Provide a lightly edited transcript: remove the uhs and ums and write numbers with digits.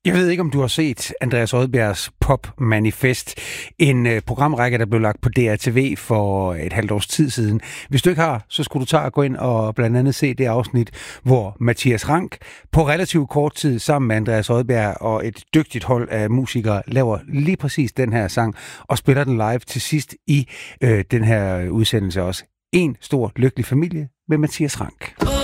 Jeg ved ikke, om du har set Andreas Odbjergs Pop-manifest, en programrække, der blev lagt på DRTV for et halvt års tid siden. Hvis du ikke har, så skulle du tage og gå ind og blandt andet se det afsnit, hvor Mathias Rank på relativt kort tid sammen med Andreas Odbjerg og et dygtigt hold af musikere laver lige præcis den her sang og spiller den live til sidst i den her udsendelse også. En stor lykkelig familie med Mathias Rank.